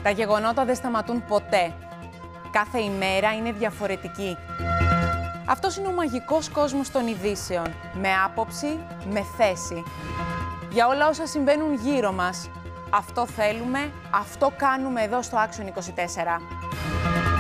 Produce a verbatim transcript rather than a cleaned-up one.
Τα γεγονότα δεν σταματούν ποτέ. Κάθε ημέρα είναι διαφορετική. Αυτός είναι ο μαγικός κόσμος των ειδήσεων. Με άποψη, με θέση. Για όλα όσα συμβαίνουν γύρω μας. Αυτό θέλουμε, αυτό κάνουμε εδώ στο Άξιον είκοσι τέσσερα.